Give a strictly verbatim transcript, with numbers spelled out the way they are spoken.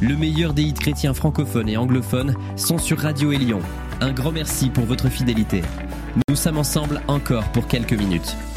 Le meilleur des hits chrétiens francophones et anglophones sont sur Radio Élion. Un grand merci pour votre fidélité. Nous sommes ensemble encore pour quelques minutes.